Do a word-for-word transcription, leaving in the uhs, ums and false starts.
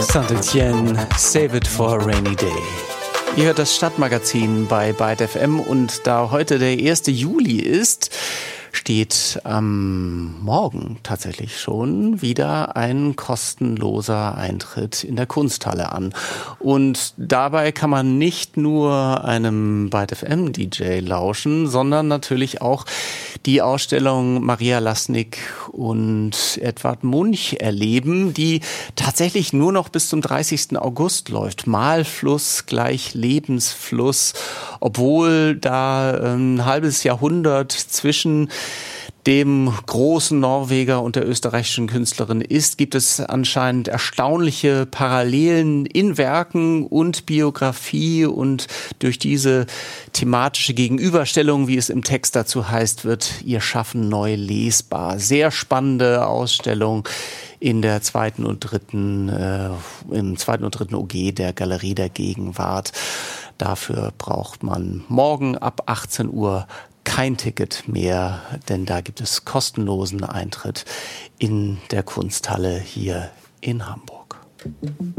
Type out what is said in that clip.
Saint-Etienne, Save It for a Rainy Day. Ihr hört das Stadtmagazin bei Byte F M und da heute der erste Juli ist, steht am Morgen tatsächlich schon wieder ein kostenloser Eintritt in der Kunsthalle an. Und dabei kann man nicht nur einem Byte F M D J lauschen, sondern natürlich auch die Ausstellung Maria Lasnik und Edvard Munch erleben, die tatsächlich nur noch bis zum dreißigsten August läuft. Malfluss gleich Lebensfluss, obwohl da ein halbes Jahrhundert zwischen dem großen Norweger und der österreichischen Künstlerin ist, gibt es anscheinend erstaunliche Parallelen in Werken und Biografie, und durch diese thematische Gegenüberstellung, wie es im Text dazu heißt, wird ihr Schaffen neu lesbar. Sehr spannende Ausstellung in der zweiten und dritten, äh, im zweiten und dritten O G der Galerie der Gegenwart. Dafür braucht man morgen ab achtzehn Uhr kein Ticket mehr, denn da gibt es kostenlosen Eintritt in der Kunsthalle hier in Hamburg.